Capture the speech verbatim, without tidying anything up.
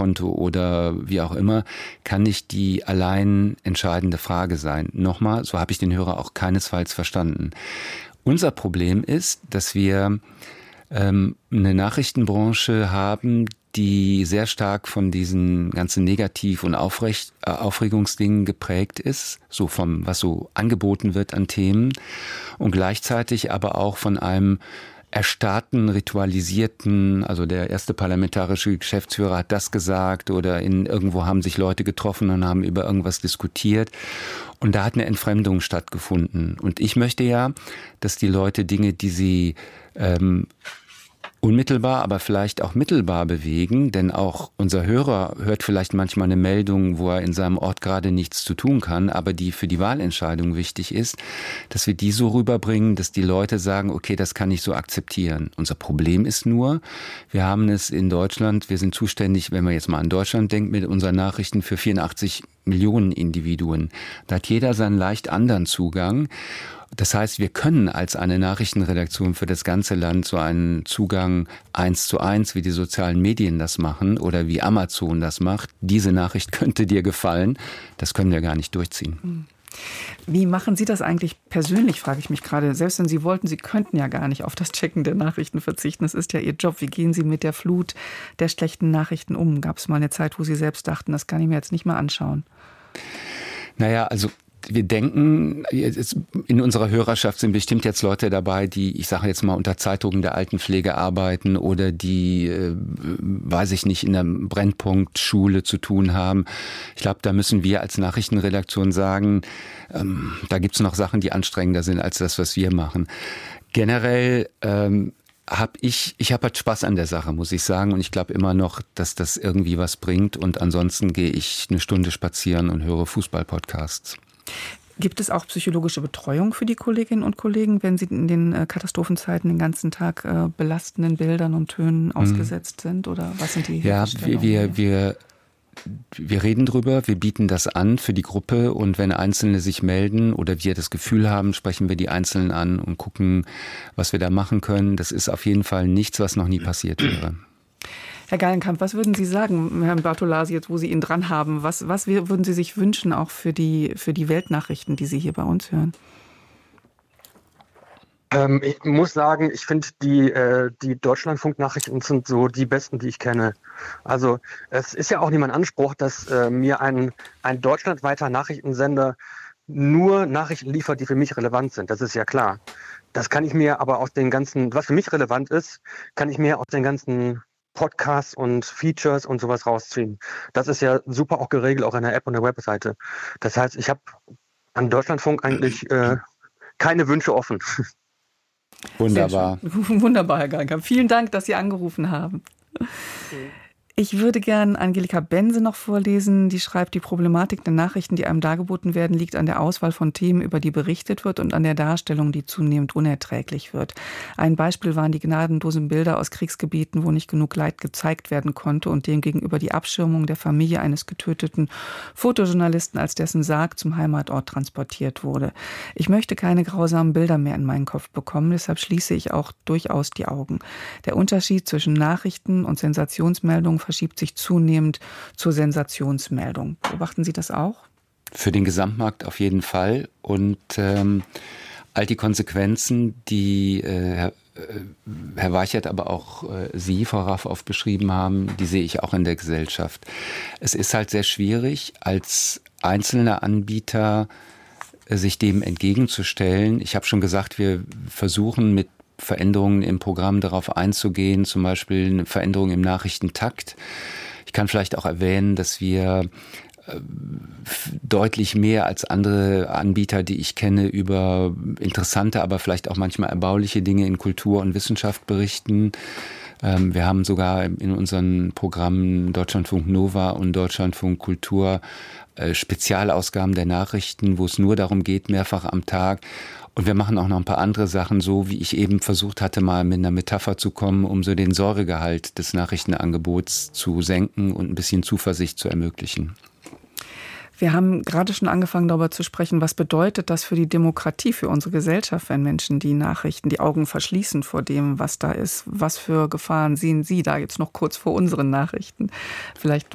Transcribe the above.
Bankkonto oder wie auch immer, kann nicht die allein entscheidende Frage sein. Nochmal, so habe ich den Hörer auch keinesfalls verstanden. Unser Problem ist, dass wir ähm, eine Nachrichtenbranche haben, die sehr stark von diesen ganzen Negativ- und Aufrecht, äh, Aufregungsdingen geprägt ist, so vom, was so angeboten wird an Themen, und gleichzeitig aber auch von einem erstarrten, ritualisierten, also der erste parlamentarische Geschäftsführer hat das gesagt oder in irgendwo haben sich Leute getroffen und haben über irgendwas diskutiert. Und da hat eine Entfremdung stattgefunden. Und ich möchte ja, dass die Leute Dinge, die sie ähm, unmittelbar, aber vielleicht auch mittelbar bewegen, denn auch unser Hörer hört vielleicht manchmal eine Meldung, wo er in seinem Ort gerade nichts zu tun kann, aber die für die Wahlentscheidung wichtig ist, dass wir die so rüberbringen, dass die Leute sagen, okay, das kann ich so akzeptieren. Unser Problem ist nur, wir haben es in Deutschland, wir sind zuständig, wenn man jetzt mal an Deutschland denkt, mit unseren Nachrichten für vierundachtzig Millionen Individuen. Da hat jeder seinen leicht anderen Zugang. Das heißt, wir können als eine Nachrichtenredaktion für das ganze Land so einen Zugang eins zu eins, wie die sozialen Medien das machen oder wie Amazon das macht. Diese Nachricht könnte dir gefallen. Das können wir gar nicht durchziehen. Wie machen Sie das eigentlich persönlich, frage ich mich gerade. Selbst wenn Sie wollten, Sie könnten ja gar nicht auf das Checken der Nachrichten verzichten. Das ist ja Ihr Job. Wie gehen Sie mit der Flut der schlechten Nachrichten um? Gab es mal eine Zeit, wo Sie selbst dachten, das kann ich mir jetzt nicht mal anschauen? Naja, also wir denken, in unserer Hörerschaft sind bestimmt jetzt Leute dabei, die, ich sage jetzt mal, unter Zeitungen der Altenpflege arbeiten oder die, äh, weiß ich nicht, in der Brennpunktschule zu tun haben. Ich glaube, da müssen wir als Nachrichtenredaktion sagen, ähm, da gibt's noch Sachen, die anstrengender sind als das, was wir machen. Generell ähm, habe ich, ich habe halt Spaß an der Sache, muss ich sagen. Und ich glaube immer noch, dass das irgendwie was bringt. Und ansonsten gehe ich eine Stunde spazieren und höre Fußball-Podcasts. Gibt es auch psychologische Betreuung für die Kolleginnen und Kollegen, wenn sie in den äh, Katastrophenzeiten den ganzen Tag äh, belastenden Bildern und Tönen ausgesetzt mhm. sind? Oder was sind die Ja, wir, wir, wir, wir reden drüber, wir bieten das an für die Gruppe. Und wenn Einzelne sich melden oder wir das Gefühl haben, sprechen wir die Einzelnen an und gucken, was wir da machen können. Das ist auf jeden Fall nichts, was noch nie passiert wäre. Herr Gallenkamp, was würden Sie sagen, Herrn Bartolasi, jetzt wo Sie ihn dran haben? Was, was würden Sie sich wünschen, auch für die, für die Weltnachrichten, die Sie hier bei uns hören? Ähm, ich muss sagen, ich finde, die, äh, die Deutschlandfunk-Nachrichten sind so die besten, die ich kenne. Also es ist ja auch nicht mein Anspruch, dass äh, mir ein, ein deutschlandweiter Nachrichtensender nur Nachrichten liefert, die für mich relevant sind. Das ist ja klar. Das kann ich mir aber aus den ganzen, was für mich relevant ist, kann ich mir aus den ganzen Podcasts und Features und sowas rausziehen. Das ist ja super auch geregelt, auch in der App und der Webseite. Das heißt, ich habe an Deutschlandfunk eigentlich äh, keine Wünsche offen. Wunderbar. Wunderbar, Herr Gallenkamp. Vielen Dank, dass Sie angerufen haben. Okay. Ich würde gern Angelika Bense noch vorlesen. Die schreibt, die Problematik der Nachrichten, die einem dargeboten werden, liegt an der Auswahl von Themen, über die berichtet wird und an der Darstellung, die zunehmend unerträglich wird. Ein Beispiel waren die gnadenlosen Bilder aus Kriegsgebieten, wo nicht genug Leid gezeigt werden konnte und demgegenüber die Abschirmung der Familie eines getöteten Fotojournalisten, als dessen Sarg zum Heimatort transportiert wurde. Ich möchte keine grausamen Bilder mehr in meinen Kopf bekommen, deshalb schließe ich auch durchaus die Augen. Der Unterschied zwischen Nachrichten und Sensationsmeldungen verschiebt sich zunehmend zur Sensationsmeldung. Beobachten Sie das auch? Für den Gesamtmarkt auf jeden Fall. Und ähm, all die Konsequenzen, die äh, Herr, äh, Herr Weichert, aber auch äh, Sie, Frau Raffoff, beschrieben haben, die sehe ich auch in der Gesellschaft. Es ist halt sehr schwierig, als einzelner Anbieter äh, sich dem entgegenzustellen. Ich habe schon gesagt, wir versuchen mit Veränderungen im Programm darauf einzugehen, zum Beispiel eine Veränderung im Nachrichtentakt. Ich kann vielleicht auch erwähnen, dass wir äh, deutlich mehr als andere Anbieter, die ich kenne, über interessante, aber vielleicht auch manchmal erbauliche Dinge in Kultur und Wissenschaft berichten. Ähm, wir haben sogar in unseren Programmen Deutschlandfunk Nova und Deutschlandfunk Kultur äh, Spezialausgaben der Nachrichten, wo es nur darum geht, mehrfach am Tag. Und wir machen auch noch ein paar andere Sachen, so wie ich eben versucht hatte, mal mit einer Metapher zu kommen, um so den Säuregehalt des Nachrichtenangebots zu senken und ein bisschen Zuversicht zu ermöglichen. Wir haben gerade schon angefangen, darüber zu sprechen, was bedeutet das für die Demokratie, für unsere Gesellschaft, wenn Menschen die Nachrichten, die Augen verschließen vor dem, was da ist. Was für Gefahren sehen Sie da jetzt noch kurz vor unseren Nachrichten? Vielleicht